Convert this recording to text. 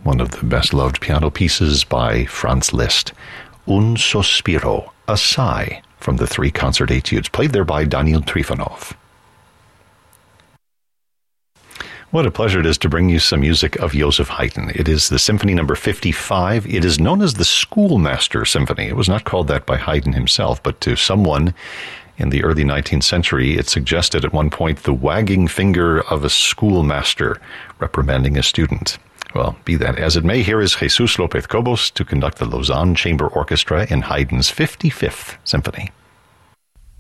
one of the best-loved piano pieces by Franz Liszt. Un sospiro, a sigh, from the 3 concert etudes, played there by Daniil Trifonov. What a pleasure it is to bring you some music of Joseph Haydn. It is the Symphony number 55. It is known as the Schoolmaster Symphony. It was not called that by Haydn himself, but to someone in the early 19th century, it suggested at one point the wagging finger of a schoolmaster reprimanding a student. Well, be that as it may, here is Jesus López Cobos to conduct the Lausanne Chamber Orchestra in Haydn's 55th Symphony.